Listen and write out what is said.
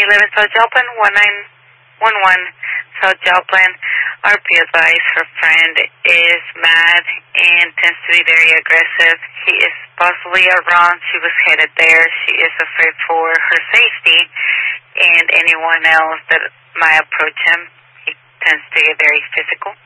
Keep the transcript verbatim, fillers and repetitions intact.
eleven South Joplin, one nine one one South Joplin. R P advice, her friend is mad and tends to be very aggressive. He is possibly around. She was headed there. She is afraid for her safety and anyone else that might approach him. He tends to get very physical.